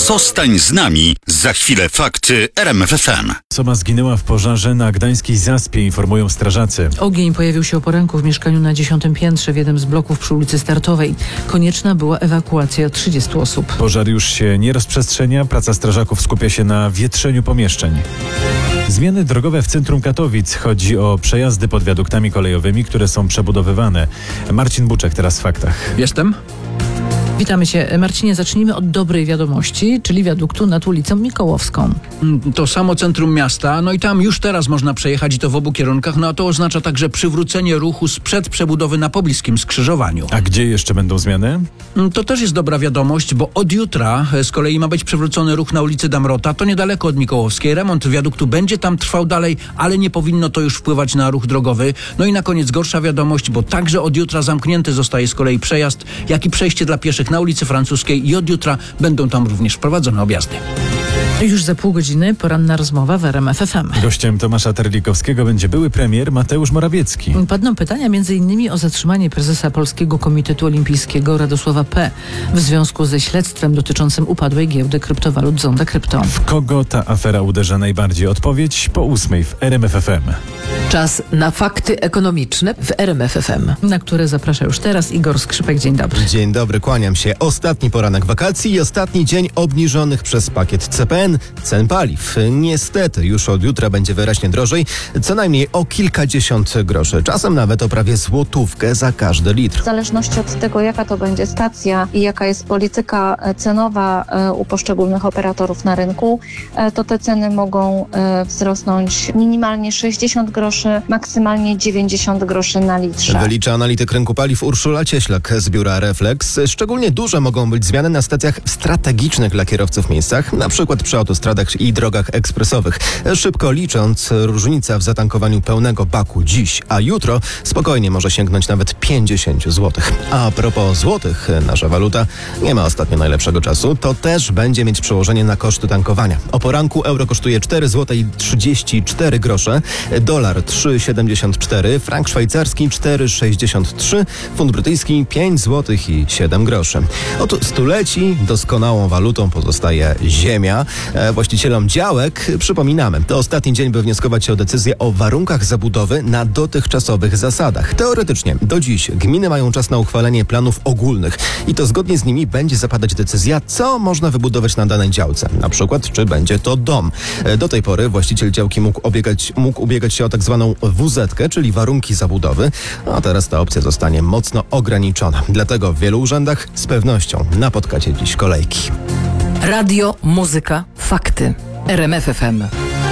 Zostań z nami. Za chwilę fakty RMF FM. Osoba zginęła w pożarze na gdańskiej Zaspie, informują strażacy. Ogień pojawił się o poranku w mieszkaniu na 10. piętrze w jednym z bloków przy ulicy Startowej. Konieczna była ewakuacja 30 osób. Pożar już się nie rozprzestrzenia, praca strażaków skupia się na wietrzeniu pomieszczeń. Zmiany drogowe w centrum Katowic. Chodzi o przejazdy pod wiaduktami kolejowymi, które są przebudowywane. Marcin Buczek teraz w faktach. Jestem? Witamy Cię. Marcinie, zacznijmy od dobrej wiadomości, czyli wiaduktu nad ulicą Mikołowską. To samo centrum miasta, no i tam już teraz można przejechać i to w obu kierunkach, no a to oznacza także przywrócenie ruchu sprzed przebudowy na pobliskim skrzyżowaniu. A gdzie jeszcze będą zmiany? To też jest dobra wiadomość, bo od jutra z kolei ma być przywrócony ruch na ulicy Damrota, to niedaleko od Mikołowskiej. Remont wiaduktu będzie tam trwał dalej, ale nie powinno to już wpływać na ruch drogowy. No i na koniec gorsza wiadomość, bo także od jutra zamknięty zostaje z kolei przejazd, jak i przejście dla pieszych na ulicy Francuskiej i od jutra będą tam również wprowadzone objazdy. Już za pół godziny poranna rozmowa w RMF FM. Gościem Tomasza Terlikowskiego będzie były premier Mateusz Morawiecki. Padną pytania m.in. o zatrzymanie prezesa Polskiego Komitetu Olimpijskiego Radosława P. w związku ze śledztwem dotyczącym upadłej giełdy kryptowalut Zonda Krypto. W kogo ta afera uderza najbardziej? Odpowiedź po 8 w RMF FM. Czas na fakty ekonomiczne w RMF FM. Na które zaprasza już teraz Igor Skrzypek. Dzień dobry. Dzień dobry, kłaniam się. Ostatni poranek wakacji i ostatni dzień obniżonych przez pakiet CPN cen paliw. Niestety już od jutra będzie wyraźnie drożej, co najmniej o kilkadziesiąt groszy, czasem nawet o prawie złotówkę za każdy litr. W zależności od tego, jaka to będzie stacja i jaka jest polityka cenowa u poszczególnych operatorów na rynku, to te ceny mogą wzrosnąć minimalnie 60 groszy, maksymalnie 90 groszy na litrze. Wylicza analityk rynku paliw Urszula Cieślak z biura Reflex. Szczególnie duże mogą być zmiany na stacjach w strategicznych dla kierowców miejscach, na przykład przy autostradach i drogach ekspresowych. Szybko licząc, różnica w zatankowaniu pełnego baku dziś, a jutro spokojnie może sięgnąć nawet 50 zł. A propos złotych, nasza waluta nie ma ostatnio najlepszego czasu. To też będzie mieć przełożenie na koszty tankowania. O poranku euro kosztuje 4 zł i 34 grosze, dolar 3,74, frank szwajcarski 4,63, funt brytyjski 5 zł i 7 groszy. Od stuleci doskonałą walutą pozostaje ziemia. Właścicielom działek przypominamy, to ostatni dzień, by wnioskować o decyzję o warunkach zabudowy na dotychczasowych zasadach. Teoretycznie do dziś gminy mają czas na uchwalenie planów ogólnych i to zgodnie z nimi będzie zapadać decyzja, co można wybudować na danej działce. Na przykład, czy będzie to dom. Do tej pory właściciel działki mógł ubiegać się o tak zwaną WZ-kę, czyli warunki zabudowy, a teraz ta opcja zostanie mocno ograniczona. Dlatego w wielu urzędach z pewnością napotkacie dziś kolejki. Radio, muzyka, fakty. RMF FM.